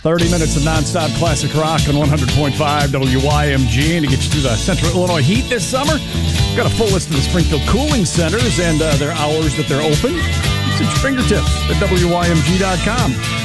30 minutes of nonstop classic rock on 100.5 WYMG. And to get you through the Central Illinois heat this summer, we've got a full list of the Springfield cooling centers and their hours that they're open. It's at your fingertips at WYMG.com.